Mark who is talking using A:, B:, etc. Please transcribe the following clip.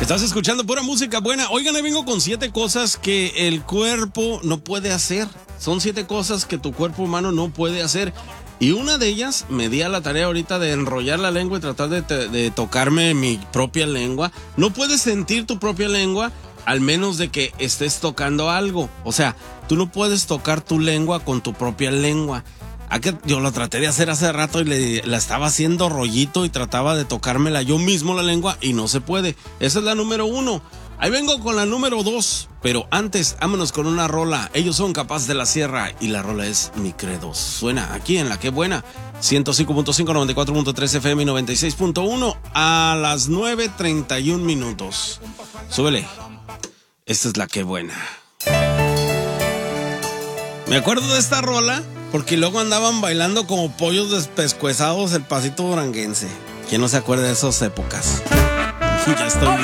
A: Estás escuchando pura música buena. Oigan, ahí vengo con 7 cosas que el cuerpo no puede hacer. Son 7 cosas que tu cuerpo humano no puede hacer. Y una de ellas me di a la tarea ahorita de enrollar la lengua y tratar de tocarme mi propia lengua. No puedes sentir tu propia lengua al menos de que estés tocando algo. O sea, tú no puedes tocar tu lengua con tu propia lengua. Yo lo traté de hacer hace rato y la estaba haciendo rollito y trataba de tocármela yo mismo la lengua y no se puede. Esa es la número 1. Ahí vengo con la número 2, pero antes, vámonos con una rola. Ellos son Capaz de la Sierra y la rola es Mi Credo. Suena aquí en La Qué Buena, 105.5, 94.3 FM y 96.1 a las 9:31 minutos. Súbele. Esta es La Qué Buena. Me acuerdo de esta rola porque luego andaban bailando como pollos despescuezados el pasito duranguense. ¿Quién no se acuerda de esas épocas? Ya estoy